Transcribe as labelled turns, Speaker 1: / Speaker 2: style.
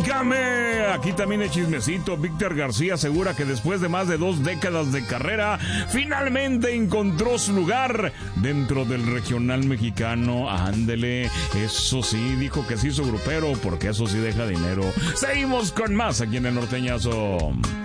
Speaker 1: Platícame. Aquí también el chismecito. Víctor García asegura que después de más de 2 décadas de carrera, finalmente encontró su lugar dentro del regional mexicano. Ándele, eso sí, dijo que sí su grupero, porque eso sí deja dinero. Seguimos con más aquí en el Norteñazo.